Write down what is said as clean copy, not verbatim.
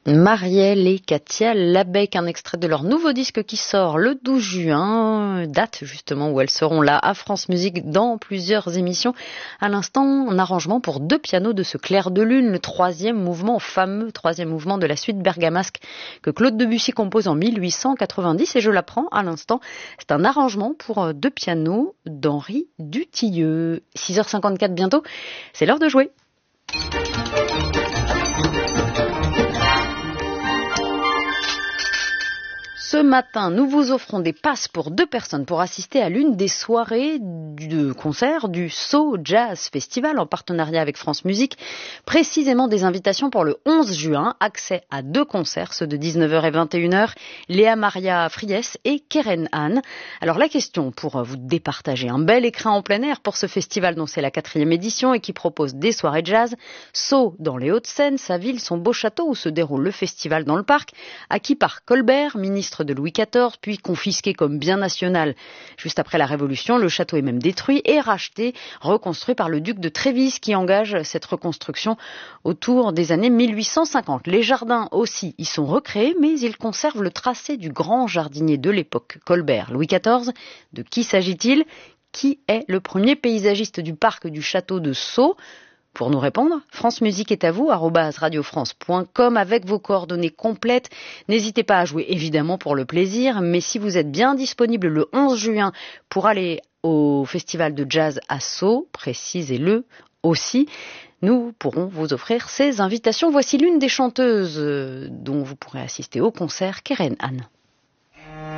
Marielle et Katia Labec, un extrait de leur nouveau disque qui sort le 12 juin, date justement où elles seront là à France Musique dans plusieurs émissions. À l'instant, un arrangement pour 2 pianos de ce Clair de Lune, le fameux troisième mouvement de la suite bergamasque que Claude Debussy compose en 1890, et je l'apprends à l'instant, c'est un arrangement pour 2 pianos d'Henri Dutilleux. 6h54 bientôt, c'est l'heure de jouer. Ce matin, nous vous offrons des passes pour 2 personnes pour assister à l'une des soirées de concert du So Jazz Festival en partenariat avec France Musique. Précisément des invitations pour le 11 juin. Accès à 2 concerts, ceux de 19h et 21h. Léa Maria Friès et Keren Anne. Alors la question pour vous départager un bel écrin en plein air pour ce festival dont c'est la 4e édition et qui propose des soirées jazz. So dans les Hauts-de-Seine, sa ville, son beau château où se déroule le festival dans le parc, acquis par Colbert, ministre de Louis XIV, puis confisqué comme bien national. Juste après la Révolution, le château est même détruit et racheté, reconstruit par le duc de Trévise qui engage cette reconstruction autour des années 1850. Les jardins aussi y sont recréés, mais ils conservent le tracé du grand jardinier de l'époque, Colbert, Louis XIV. De qui s'agit-il ? Qui est le premier paysagiste du parc du château de Sceaux ? Pour nous répondre, France Musique est à vous, @radiofrance.com avec vos coordonnées complètes. N'hésitez pas à jouer évidemment pour le plaisir, mais si vous êtes bien disponible le 11 juin pour aller au festival de jazz à Sceaux, précisez-le aussi, nous pourrons vous offrir ces invitations. Voici l'une des chanteuses dont vous pourrez assister au concert, Keren Anne.